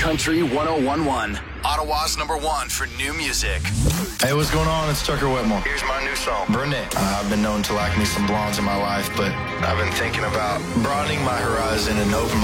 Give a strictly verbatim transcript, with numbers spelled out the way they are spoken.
Country one oh one point one. Ottawa's number one for new music. Hey, what's going on? It's Tucker Whitmore. Here's my new song, Brunette. Uh, I've been known to like me some blondes in my life, but I've been thinking about broadening my horizon and open